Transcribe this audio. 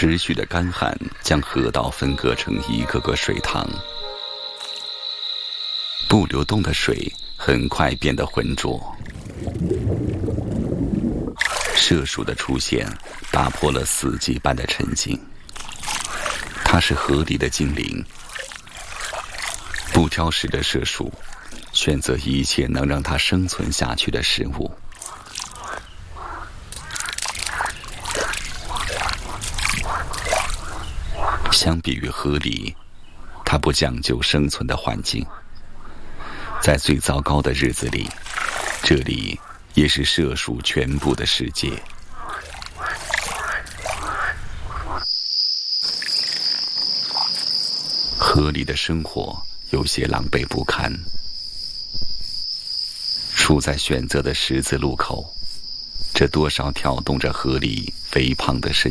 持续的干旱将河道分割成一个个水塘，不流动的水很快变得浑浊。麝鼠的出现打破了死寂般的沉静，它是河里的精灵。不挑食的麝鼠选择一切能让它生存下去的食物。相比于河里，它不讲究生存的环境。在最糟糕的日子里，这里也是麝鼠全部的世界。河里的生活有些狼狈不堪。处在选择的十字路口，这多少挑动着河里肥胖的神